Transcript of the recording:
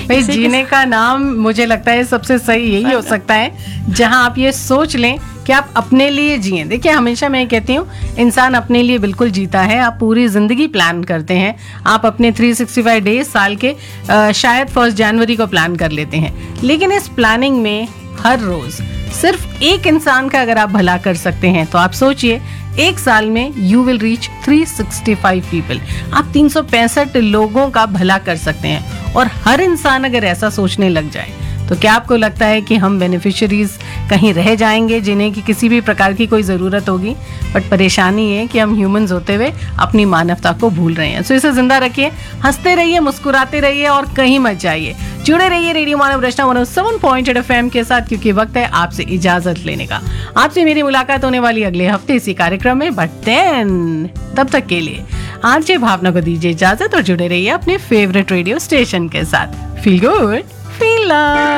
भाई जीने का नाम मुझे लगता है सबसे सही यही हो सकता है जहां आप ये सोच लें कि आप अपने लिए जिएं। देखिए हमेशा मैं कहती हूँ इंसान अपने लिए बिल्कुल जीता है। आप पूरी जिंदगी प्लान करते हैं, आप अपने 365 डेज साल के शायद 1 जनवरी को प्लान कर लेते हैं, लेकिन इस प्लानिंग में हर रोज सिर्फ एक इंसान का अगर आप भला कर सकते हैं तो आप सोचिए एक साल में यू विल रीच 365 पीपल। आप 365 लोगों का भला कर सकते हैं। और हर इंसान अगर ऐसा सोचने लग जाए तो क्या आपको लगता है कि हम बेनिफिशियरीज कहीं रह जाएंगे जिन्हें कि किसी भी प्रकार की कोई ज़रूरत होगी? बट परेशानी है कि हम ह्यूमंस होते हुए अपनी मानवता को भूल रहे हैं। सो इसे जिंदा रखिए, हंसते रहिए, मुस्कुराते रहिए और कहीं मत जाइए। जुड़े रहिए रेडियो मानव रचना 107.8 FM के साथ, क्योंकि वक्त है आपसे इजाजत लेने का। आपसे मेरी मुलाकात होने वाली अगले हफ्ते इसी कार्यक्रम में। बट देन तब तक के लिए आरजे भावना को दीजिए इजाजत और जुड़े रहिए अपने फेवरेट रेडियो स्टेशन के साथ। Feel good, feel love.